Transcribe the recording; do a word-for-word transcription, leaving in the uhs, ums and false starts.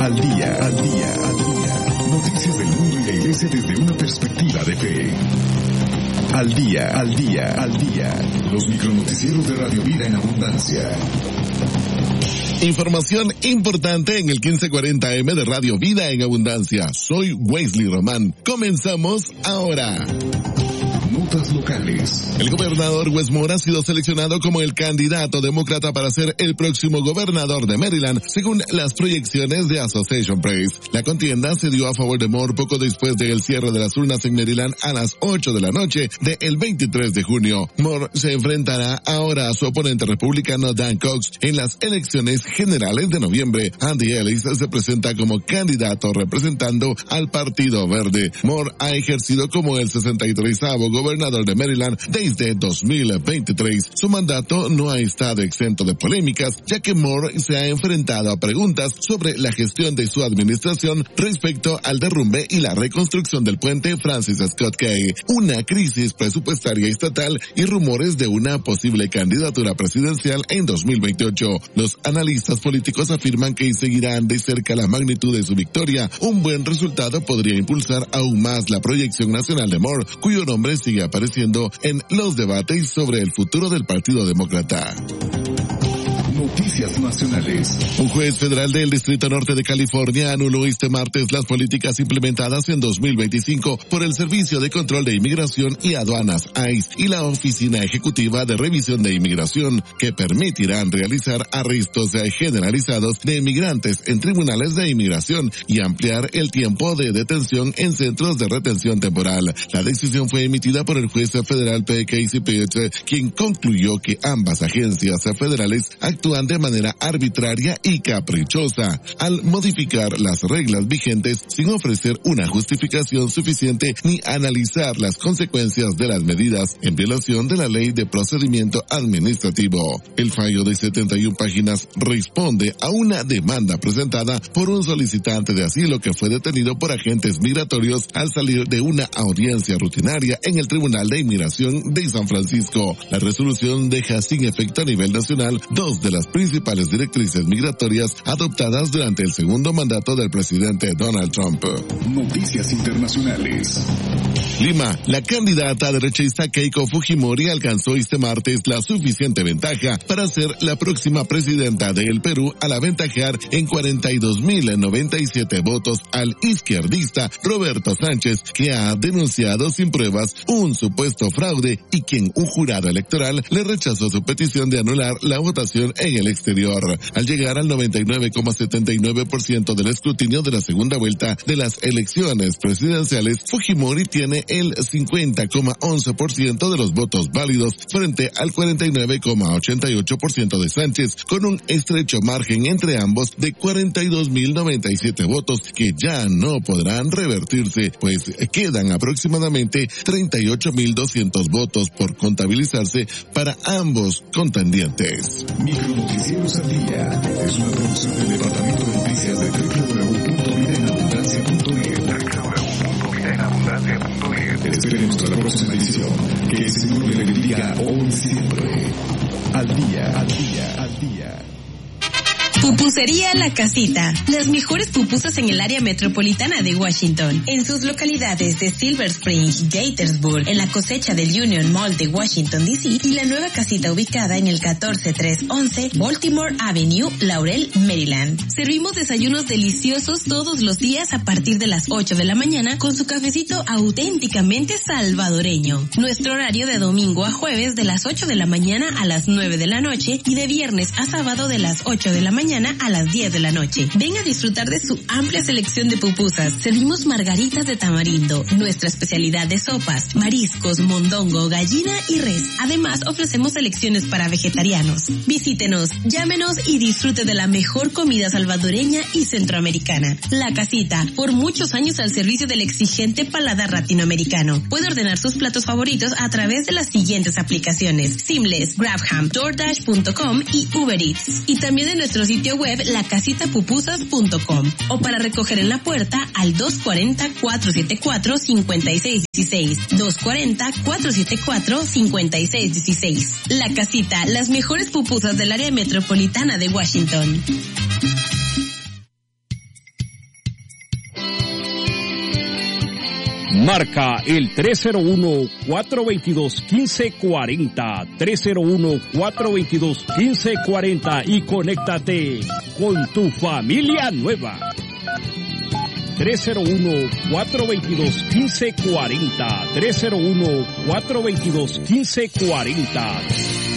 Al día, al día, al día. Noticias del mundo y la iglesia desde una perspectiva de fe. Al día, al día, al día. Los micronoticieros de Radio Vida en Abundancia. Información importante en el quince cuarenta eme de Radio Vida en Abundancia. Soy Wesley Román. Comenzamos ahora. Notas locales. El gobernador Wes Moore ha sido seleccionado como el candidato demócrata para ser el próximo gobernador de Maryland, según las proyecciones de Association Press. La contienda se dio a favor de Moore poco después del cierre de las urnas en Maryland a las ocho de la noche del veintitrés de junio. Moore se enfrentará ahora a su oponente republicano Dan Cox en las elecciones generales de noviembre. Andy Ellis se presenta como candidato representando al Partido Verde. Moore ha ejercido como el sesenta y tresavo gobernador de Maryland desde dos mil veintitrés. Su mandato no ha estado exento de polémicas, ya que Moore se ha enfrentado a preguntas sobre la gestión de su administración respecto al derrumbe y la reconstrucción del puente Francis Scott Key, una crisis presupuestaria estatal y rumores de una posible candidatura presidencial en dos mil veintiocho. Los analistas políticos afirman que seguirán de cerca la magnitud de su victoria. Un buen resultado podría impulsar aún más la proyección nacional de Moore, cuyo nombre sigue apareciendo en los debates sobre el futuro del Partido Demócrata. Noticias nacionales. Un juez federal del Distrito Norte de California anuló este martes las políticas implementadas en dos mil veinticinco por el Servicio de Control de Inmigración y Aduanas I C E y la Oficina Ejecutiva de Revisión de Inmigración, que permitirán realizar arrestos generalizados de inmigrantes en tribunales de inmigración y ampliar el tiempo de detención en centros de retención temporal. La decisión fue emitida por el juez federal P. Casey Pitts, quien concluyó que ambas agencias federales actúan de manera arbitraria y caprichosa al modificar las reglas vigentes sin ofrecer una justificación suficiente ni analizar las consecuencias de las medidas, en violación de la Ley de Procedimiento Administrativo. El fallo de setenta y una páginas responde a una demanda presentada por un solicitante de asilo que fue detenido por agentes migratorios al salir de una audiencia rutinaria en el Tribunal de Inmigración de San Francisco. La resolución deja sin efecto a nivel nacional dos de las principales directrices migratorias adoptadas durante el segundo mandato del presidente Donald Trump. Noticias internacionales. Lima, la candidata derechista Keiko Fujimori alcanzó este martes la suficiente ventaja para ser la próxima presidenta del Perú al aventajar en cuarenta y dos mil noventa y siete votos al izquierdista Roberto Sánchez, que ha denunciado sin pruebas un supuesto fraude y quien un jurado electoral le rechazó su petición de anular la votación en el exterior. Al llegar al noventa y nueve coma setenta y nueve por ciento del escrutinio de la segunda vuelta de las elecciones presidenciales, Fujimori tiene el cincuenta coma once por ciento de los votos válidos frente al cuarenta y nueve coma ochenta y ocho por ciento de Sánchez, con un estrecho margen entre ambos de cuarenta y dos mil noventa y siete votos que ya no podrán revertirse, pues quedan aproximadamente treinta y ocho mil doscientos votos por contabilizarse para ambos contendientes. Micronoticieros al día es una producción del Departamento de Noticias de doble u doble u doble u punto vida en abundancia punto net. doble u doble u doble u punto vida en abundancia punto net. Esperemos a la próxima edición. Que el Señor le bendiga hoy y siempre. Al día, al día, al día. Pupusería La Casita, las mejores pupusas en el área metropolitana de Washington, en sus localidades de Silver Spring, Gaithersburg, en la cosecha del Union Mall de Washington D C y la nueva casita ubicada en el catorce tres once Baltimore Avenue, Laurel, Maryland. Servimos desayunos deliciosos todos los días a partir de las ocho de la mañana con su cafecito auténticamente salvadoreño. Nuestro horario de domingo a jueves de las ocho de la mañana a las nueve de la noche y de viernes a sábado de las ocho de la mañana a las diez de la noche. Ven a disfrutar de su amplia selección de pupusas. Servimos margaritas de tamarindo, nuestra especialidad de sopas, mariscos, mondongo, gallina y res. Además, ofrecemos selecciones para vegetarianos. Visítenos, llámenos y disfrute de la mejor comida salvadoreña y centroamericana. La Casita, por muchos años al servicio del exigente paladar latinoamericano. Puede ordenar sus platos favoritos a través de las siguientes aplicaciones: Seamless, Grabham, DoorDash punto com y Uber Eats. Y también en nuestro sitio web la casita pupusas punto com o para recoger en la puerta al dos cuarenta, cuatrocientos setenta y cuatro, cincuenta y seis dieciséis, dos cuarenta, cuatrocientos setenta y cuatro, cincuenta y seis dieciséis. La Casita, las mejores pupusas del área metropolitana de Washington. Marca el tres cero uno, cuatro dos dos, uno cinco cuatro cero, tres cero uno, cuatro dos dos, uno cinco cuatro cero y conéctate con tu familia nueva. tres cero uno, cuatro dos dos, uno cinco cuatro cero, tres cero uno, cuatro dos dos, uno cinco cuatro cero.